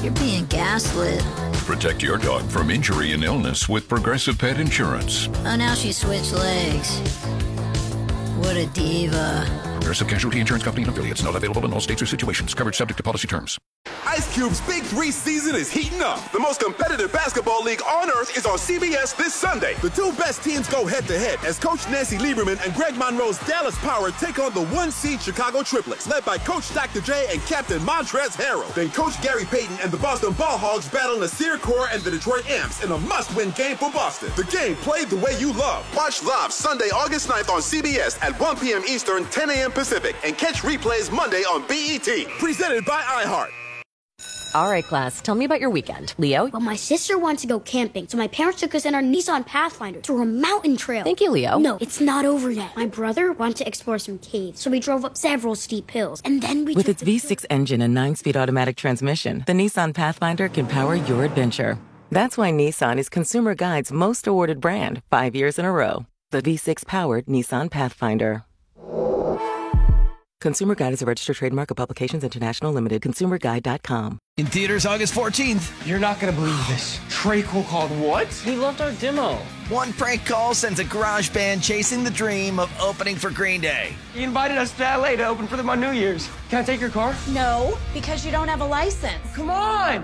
You're being gaslit. Protect your dog from injury and illness with Progressive Pet Insurance. Oh, now she switched legs. What a diva. Progressive Casualty Insurance Company and affiliates. Not available in all states or situations. Coverage subject to policy terms. Ice Cube's Big 3 season is heating up. The most competitive basketball league on earth is on CBS this Sunday. The two best teams go head-to-head as Coach Nancy Lieberman and Greg Monroe's Dallas Power take on the one-seed Chicago Triplets, led by Coach Dr. J and Captain Montrezl Harrell. Then Coach Gary Payton and the Boston Ball Hogs battle Nasir Kaur and the Detroit Amps in a must-win game for Boston. The game played the way you love. Watch live Sunday, August 9th on CBS at 1 p.m. Eastern, 10 a.m. Pacific, and catch replays Monday on BET. Presented by iHeart. All right, class, tell me about your weekend. Leo? Well, my sister wanted to go camping, so my parents took us in our Nissan Pathfinder to a mountain trail. Thank you, Leo. No, it's not over yet. My brother wanted to explore some caves, so we drove up several steep hills, and then we With its V6 engine and 9-speed automatic transmission, the Nissan Pathfinder can power your adventure. That's why Nissan is Consumer Guide's most awarded brand 5 years in a row. The V6-powered Nissan Pathfinder. Consumer Guide is a registered trademark of Publications International Limited. ConsumerGuide.com. In theaters August 14th. You're not going to believe this. Trey Cole called what? He loved our demo. One prank call sends a garage band chasing the dream of opening for Green Day. He invited us to LA to open for them on New Year's. Can I take your car? No, because you don't have a license. Come on!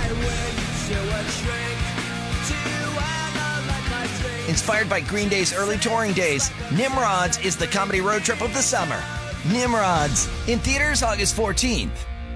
Inspired by Green Day's early touring days, Nimrods is the comedy road trip of the summer. Nimrods, in theaters August 14th.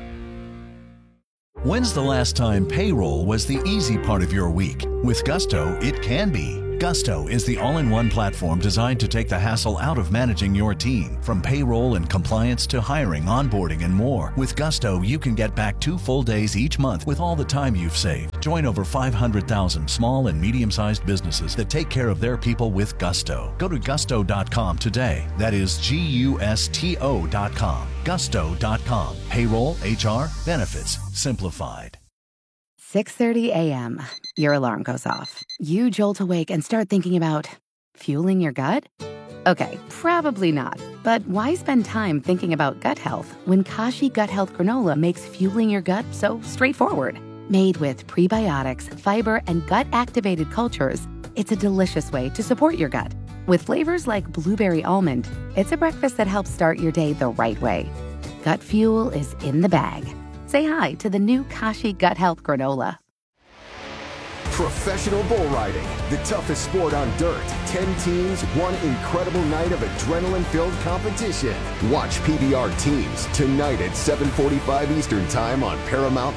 When's the last time payroll was the easy part of your week? With Gusto, it can be. Gusto is the all-in-one platform designed to take the hassle out of managing your team. From payroll and compliance to hiring, onboarding, and more. With Gusto, you can get back 2 full days each month with all the time you've saved. Join over 500,000 small and medium-sized businesses that take care of their people with Gusto. Go to gusto.com today. That is GUSTO.com. Gusto.com. Payroll, HR, benefits, simplified. 6:30 a.m. Your alarm goes off. You jolt awake and start thinking about fueling your gut? Okay, probably not. But why spend time thinking about gut health when Kashi Gut Health Granola makes fueling your gut so straightforward? Made with prebiotics, fiber, and gut-activated cultures, it's a delicious way to support your gut. With flavors like blueberry almond, it's a breakfast that helps start your day the right way. Gut fuel is in the bag. Say hi to the new Kashi Gut Health Granola. Professional bull riding, the toughest sport on dirt. 10 teams, one incredible night of adrenaline-filled competition. Watch PBR Teams tonight at 7:45 Eastern Time on Paramount+.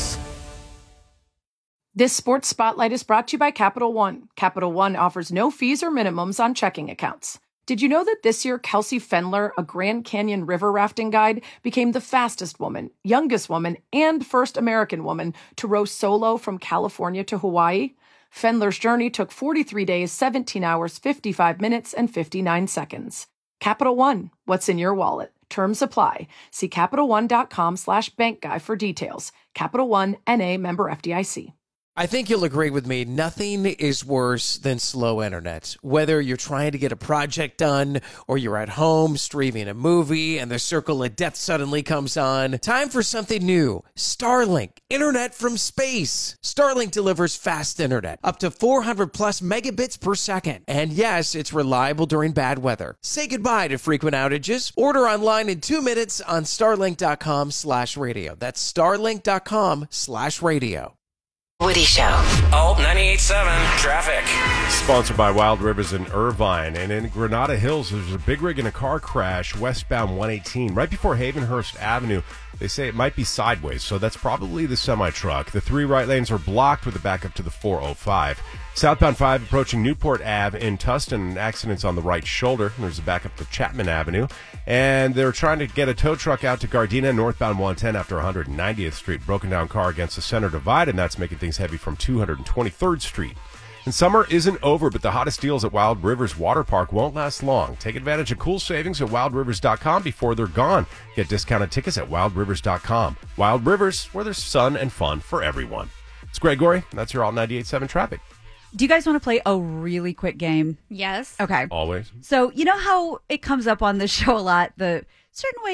This sports spotlight is brought to you by Capital One. Capital One offers no fees or minimums on checking accounts. Did you know that this year Kelsey Fendler, a Grand Canyon river rafting guide, became the fastest woman, youngest woman, and first American woman to row solo from California to Hawaii? Fendler's journey took 43 days, 17 hours, 55 minutes, and 59 seconds. Capital One, what's in your wallet? Terms apply. See CapitalOne.com/bankguy for details. Capital One, N.A., member FDIC. I think you'll agree with me, nothing is worse than slow internet. Whether you're trying to get a project done or you're at home streaming a movie and the circle of death suddenly comes on, time for something new. Starlink, internet from space. Starlink delivers fast internet, up to 400 plus megabits per second. And yes, it's reliable during bad weather. Say goodbye to frequent outages. Order online in 2 minutes on starlink.com/radio. That's starlink.com/radio. Woody Show. Oh, 98.7 traffic. Sponsored by Wild Rivers in Irvine. And in Granada Hills, there's a big rig in a car crash westbound 118 right before Havenhurst Avenue. They say it might be sideways, so that's probably the semi-truck. The 3 right lanes are blocked with a backup to the 405. Southbound 5 approaching Newport Ave in Tustin. Accidents on the right shoulder. There's a backup to Chapman Avenue. And they're trying to get a tow truck out to Gardena, northbound 110 after 190th Street. Broken down car against the center divide, and that's making things heavy from 223rd Street. And summer isn't over, but the hottest deals at Wild Rivers Water Park won't last long. Take advantage of cool savings at wildrivers.com before they're gone. Get discounted tickets at wildrivers.com. Wild Rivers, where there's sun and fun for everyone. It's Greg Gorey. That's your Alt 98.7 traffic. Do you guys want to play a really quick game? Yes. Okay. Always. So, you know how it comes up on the show a lot, the certain ways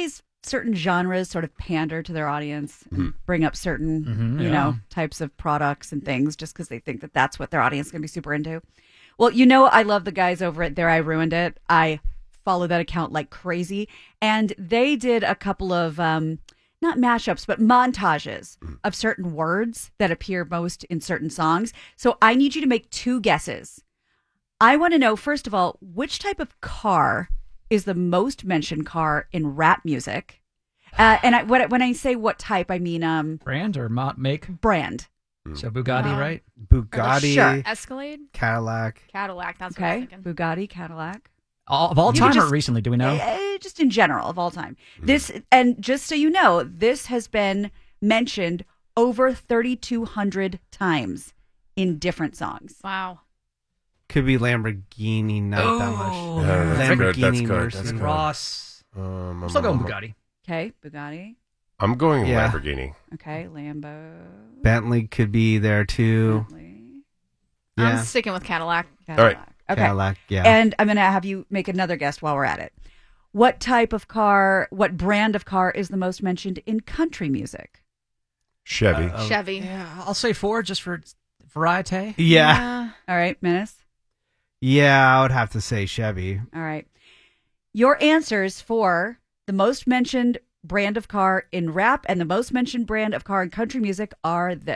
certain genres sort of pander to their audience, and bring up certain, you know, types of products and things just because they think that that's what their audience is going to be super into. Well, you know, I love the guys over at There I Ruined It. I follow that account like crazy. And they did a couple of, not mashups, but montages of certain words that appear most in certain songs. So I need you to make 2 guesses. I want to know, first of all, which type of car is the most mentioned car in rap music? And when I say what type, I mean... brand or make? Brand. So Bugatti, right? Bugatti. Sure. Escalade? Cadillac. Cadillac, that's what I was thinking. Bugatti, Cadillac. Of all time or recently, do we know? Just in general, of all time. This, and just so you know, this has been mentioned over 3,200 times in different songs. Wow. Could be Lamborghini, not that much. Lamborghini, Mercedes. Ross. I'm still going Bugatti. Okay, Bugatti. I'm going Lamborghini. Okay, Lambo. Bentley could be there too. I'm sticking with Cadillac. All right. Okay. Cadillac, yeah. And I'm going to have you make another guess while we're at it. What type of car, what brand of car is the most mentioned in country music? Chevy. Chevy. Yeah, I'll say Ford just for variety. Yeah. All right, Menace? Yeah, I would have to say Chevy. All right. Your answers for the most mentioned brand of car in rap and the most mentioned brand of car in country music are this.